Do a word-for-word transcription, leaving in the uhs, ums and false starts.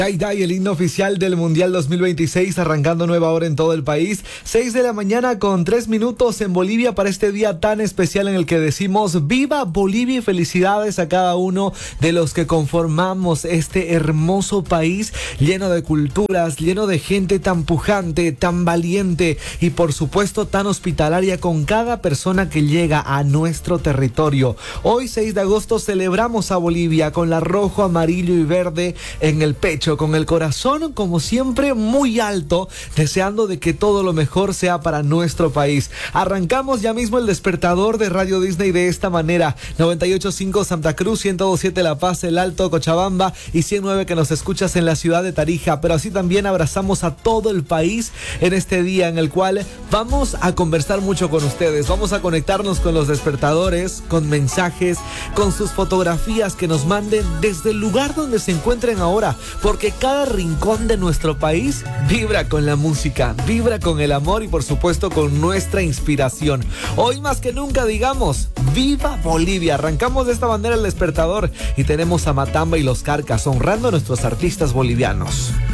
Day Day, el himno oficial del Mundial dos mil veintiséis, arrancando nueva hora en todo el país. seis de la mañana con tres minutos en Bolivia para este día tan especial en el que decimos ¡Viva Bolivia! Y felicidades a cada uno de los que conformamos este hermoso país lleno de culturas, lleno de gente tan pujante, tan valiente y por supuesto tan hospitalaria con cada persona que llega a nuestro territorio. Hoy seis de agosto celebramos a Bolivia con la rojo, amarillo y verde en el pecho, con el corazón como siempre muy alto, deseando de que todo lo mejor sea para nuestro país. Arrancamos ya mismo el despertador de Radio Disney de esta manera: noventa y ocho punto cinco Santa Cruz, ciento dos punto siete La Paz, El Alto, Cochabamba y ciento nueve que nos escuchas en la ciudad de Tarija. Pero así también abrazamos a todo el país en este día en el cual vamos a conversar mucho con ustedes, vamos a conectarnos con los despertadores, con mensajes, con sus fotografías que nos manden desde el lugar donde se encuentren ahora, porque que cada rincón de nuestro país vibra con la música, vibra con el amor y por supuesto con nuestra inspiración. Hoy más que nunca digamos ¡Viva Bolivia! Arrancamos de esta manera el despertador y tenemos a Matamba y los Carcas honrando a nuestros artistas bolivianos.